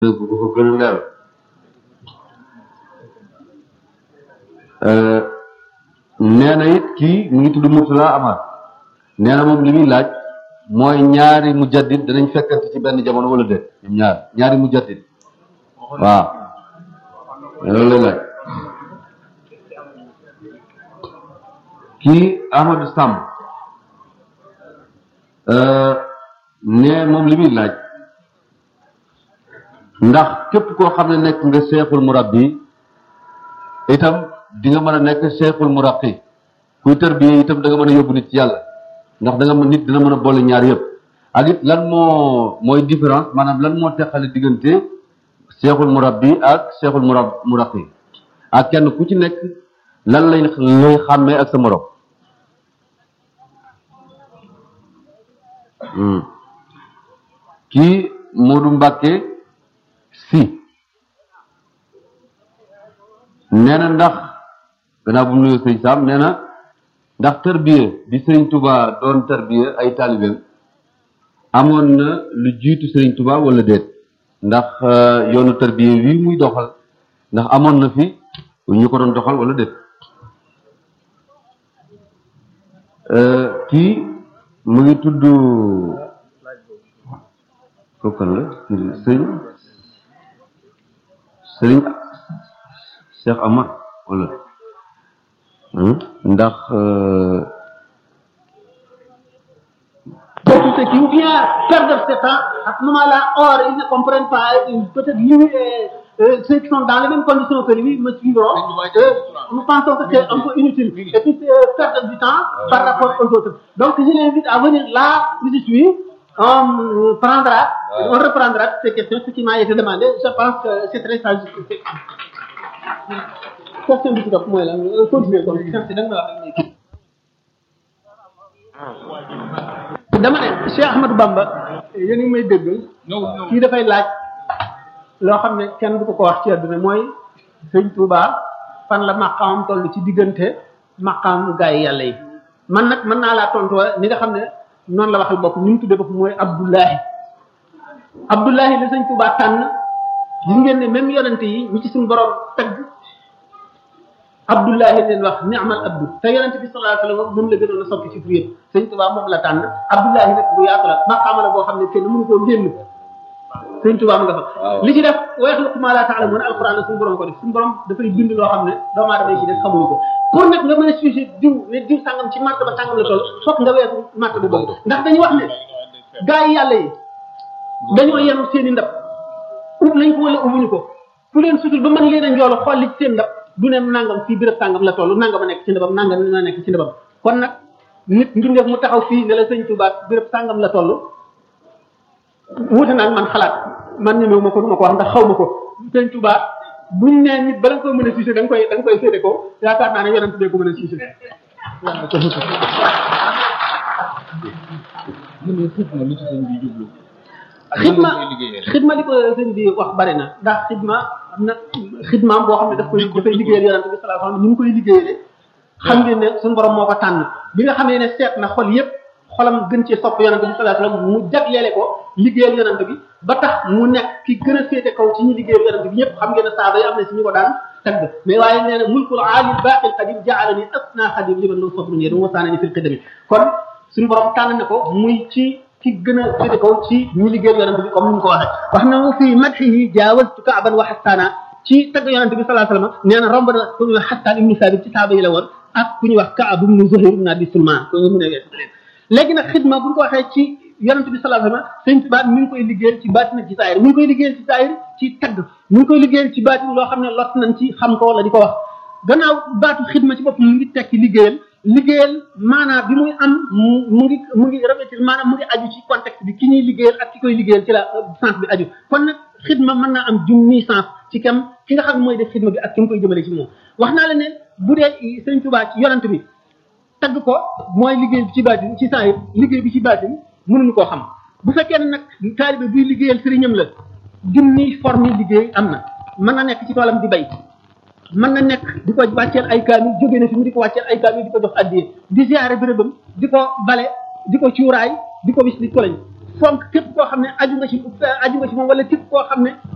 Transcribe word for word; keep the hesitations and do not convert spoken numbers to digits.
bu ko gën a leer nee na it kii mu ngi tudd Murtala Amar nee na moom li muy laaj mooy ñaari mujaddid danañ fekkante ci benn jamono wala déet ñoom ñaar ñaari mujaddid waaw loolu lay laaj kii Ahmadou Samb nee moom li muy laaj ndax képp koo xam ne nekk nga seexul murabbi itam di nga mën a nekk seexul muraqi kuy tarbiya itam da nga mën a yóbbu nit ci yàlla ndax da nga mën nit dina mën a boole ñaar yëpp ak it lan moo mooy différence maanaam lan moo teqale diggante seexul murabbi ak seexul murab muraqi ak kenn ku ci nekk lan lay lay xàmmee ak sa morom kii Modou Mbacke si nee na ndax gannaaw bu mu nuyoo sëñ Sam nee na ndax tarbiya bi sëriñ Touba doon tarbiya ay taalibeem amoon na lu jiitu sëriñ Touba wala déet ndax yoonu tarbiya wi muy doxal ndax amoon na fi ñu ko doon doxal wala déet kii mu ngi tudd kooku la sëñ sëriñ Cheikh Amar wala ndax pour ceux qui ou bien perdre ce temps à ce moment-là, or ils ne comprennent pas, peut-être lui et euh, ceux qui sont dans les mêmes conditions que lui me suivront. Euh, nous pensons que c'est un peu inutile et puis euh, perdre du temps par rapport aux autres. Donc je l'invite à venir là où je suis. On prendra, on reprendra ces questions, ce qui m'a été demandé. Je pense que c'est très sage. Question bi ci topp mooy lan continuer comme c'est da nga wax dama ne Cheikh Ahmadou Bamba yéen ngi may dégg kii dafay laaj loo xam ne kenn du ko ko wax ci àdduna mooy sëñ Touba fan la maqaamam toll ci diggante maqaam gaa yi yàlla yi man nag mën naa laa tontu ni nga xam ne noonu la waxal bopp ni mu tuddee bopp mooy Abdullahi Abdullahi la sëñ Touba tànn gis ngeen ne même yonente yi ñi ci suñu borom tagg Abdullahi leen wax ni'mal abdu te yonente bi sallallahu alayhi wasallam moom la gënoon a soppi ci tur yëpp sëñ Touba moom la tànn Abdullahi nag bu yaatu la maqaama la boo xam ne kenn mënu koo génn sëñ Touba mu nga fa li ci def wa yaxluqu ma la ta'lamun alquran la suñu borom ko def suñu borom dafay bind loo xam ne doomu aadama yi ci def xamuñu ko pour nag nga mën a sujet diw ne diw sàngam ci martaba sàngam la toll fokk nga weesu martaba boobu ndax dañuy wax ne gaa yi yàlla yi dañoo yenu seen i ndab ub nañ ko wala ubuñu ko ku leen sutul ba mën leen a njoolu xool li ci seen ndab du ne nangam fii béréb sàngam la toll nangam a nekk ci ndabam nangam na nekk ci ndabam kon nag nit ngir def mu taxaw fii ne la sëñ Touba béréb sàngam la toll wuute naa man xalaat man ñemewu ma ko du ma ko wax ndax xaw ma ko sëñ Touba buñ nee nit bala nga koy mën a siise da nga koy da nga koy féete ko yaakaar naa ne yonent bee ko mën a siise xidma xidma li ko sëñ bi wax bari na ndax xidma am na xidmaam boo xam ne daf koy dafay liggéeyal yonent bi sallallahu alayhi wasallam ni mu koy liggéeyale xam ngeen ne suñu borom moo ko tànn bi nga xamee ne seet na xol yépp xolam gën cee sopp yonent bi sallallahu alayhi wasallam mu jagleele ko liggéeyal yonent bi ba tax mu nekk ki gën a féete kaw ci ñi liggéeyal yonent bi ñëpp xam ngeen ne saaba yi am na si ñu ko daan tagg mais waaye nee na mulkul aali baqil qadim ja'alani asna xadim liman lu fadlu yéen wasaanani fil qidami kon suñu borom tànn na ko muy ci ki gën a féete kaw ci ñi liggéeyal yonent bi comme ni mu ko waxee wax na mu fii madhihi jaawaztu ka'ban wa hassana ci tagg yonent bi sallallahu alayhi wasallam nee na romb na ku ñuy wax Hassan ibn Sabit ci saaba yi la woon ak ku ñuy wax Ka'b ibn Zuhayr ibn Abi Sulman ko ñu mën a weesu léegi nag xidma bu ñu ko waxee ci yonent bi sallallahu alayhi wasallam sëñ Tuubaa mi ngi koy liggéeyal ci baatin ak ci saayir mi ngi koy liggéeyal ci saayir ci tagg mi ngi koy liggéeyal ci baatin loo xam ne lot nañ ci xam ko wala di ko wax gannaaw baatu xidma ci bopp mu ngi tekki liggéeyal liggéeyal maanaam bi muy am mu ngi mu ngi rafetil maanaam mu ngi aju ci contexte bi ki ñuy liggéeyal ak ki koy liggéeyal ci la sens bi aju kon nag xidma mën naa am junni sens ci kam ki nga xam ne mooy def xidma bi ak ki mu koy jëmale ci moom wax naa la ne bu dee sëñ Tuubaa ci yonent bi tagg ko mooy liggéey bi ci baatin ci saa yi liggéey bi ci baatin mënuñu koo xam bu fekkee ne nag taalibe buy liggéeyal sëriñam la junni forme liggéey am na mën na nekk ci toolam di bay mën na nekk di ko wàcceel ay kaamil jóge na fi mu di ko wàcceel ay kaamil di ko jox addiye di ziyaare bérébam di ko bale di ko cuuraay di ko wis di ko lañ fonk képp koo xam ne aju nga ci aju nga ci moom wala képp koo xam ne